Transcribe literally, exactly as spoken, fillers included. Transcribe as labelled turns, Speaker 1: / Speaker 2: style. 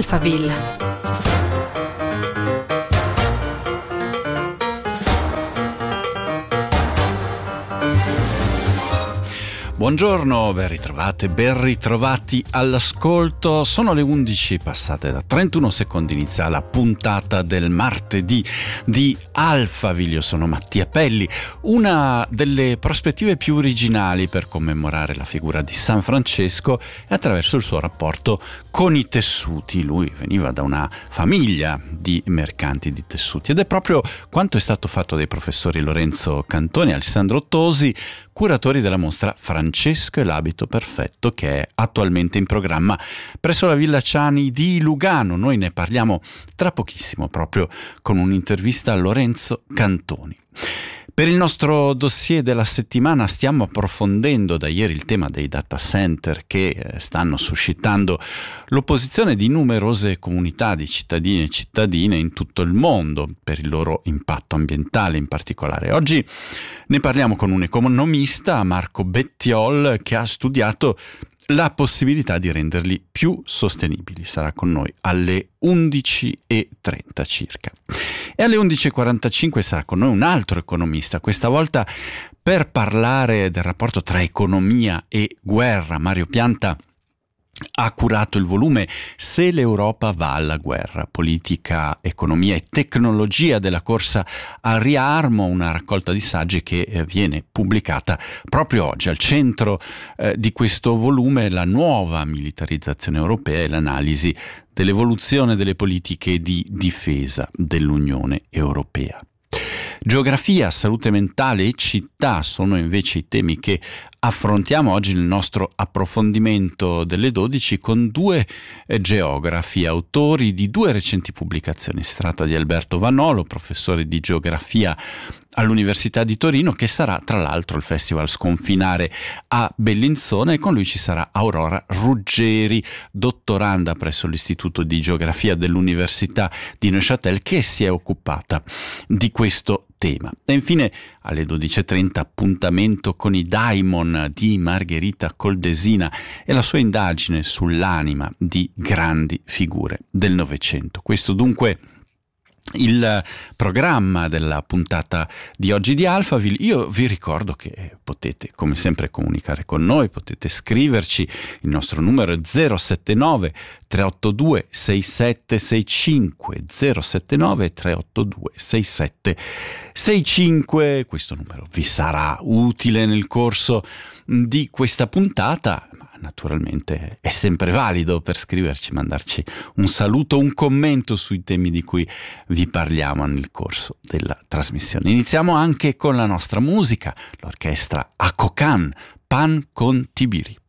Speaker 1: Alphaville.
Speaker 2: Buongiorno, ben ritrovate, ben ritrovati all'ascolto. Sono le undici passate da trentuno secondi, inizia la puntata del martedì di Alphaville. Io sono Mattia Pelli. Una delle prospettive più originali per commemorare la figura di San Francesco è attraverso il suo rapporto con i tessuti. Lui veniva da una famiglia di mercanti di tessuti ed è proprio quanto è stato fatto dai professori Lorenzo Cantoni e Alessandro Tosi, curatori della mostra Francesco e l'abito perfetto, che è attualmente in programma presso la Villa Ciani di Lugano. Noi ne parliamo tra pochissimo, proprio con un'intervista a Lorenzo Cantoni. Per il nostro dossier della settimana stiamo approfondendo da ieri il tema dei data center che stanno suscitando l'opposizione di numerose comunità di cittadini e cittadine in tutto il mondo per il loro impatto ambientale in particolare. Oggi ne parliamo con un economista, Marco Bettiol, che ha studiato la possibilità di renderli più sostenibili. Sarà con noi alle undici e trenta circa. E alle undici e quarantacinque sarà con noi un altro economista, questa volta per parlare del rapporto tra economia e guerra. Mario Pianta ha curato il volume Se l'Europa va alla guerra, politica, economia e tecnologia della corsa al riarmo, una raccolta di saggi che eh, viene pubblicata proprio oggi. Al centro eh, di questo volume la nuova militarizzazione europea e l'analisi dell'evoluzione delle politiche di difesa dell'Unione Europea. Geografia, salute mentale e città sono invece i temi che affrontiamo oggi nel nostro approfondimento delle dodici con due eh, geografi, autori di due recenti pubblicazioni. Si tratta di Alberto Vanolo, professore di geografia all'Università di Torino, che sarà tra l'altro al Festival Sconfinare a Bellinzona, e con lui ci sarà Aurora Ruggeri, dottoranda presso l'Istituto di Geografia dell'Università di Neuchâtel, che si è occupata di questo tema. E infine alle dodici e trenta appuntamento con i Daimon di Margherita Coldesina e la sua indagine sull'anima di grandi figure del Novecento. Questo dunque il programma della puntata di oggi di Alphaville. Io vi ricordo che potete come sempre comunicare con noi, potete scriverci, il nostro numero è zero sette nove tre otto due sei sette sei cinque, zero sette nove tre otto due sei sette sei cinque. Questo numero vi sarà utile nel corso di questa puntata, ma naturalmente è sempre valido per scriverci, mandarci un saluto, un commento sui temi di cui vi parliamo nel corso della trasmissione. Iniziamo anche con la nostra musica, l'orchestra Akokan, Pan con Tibiri.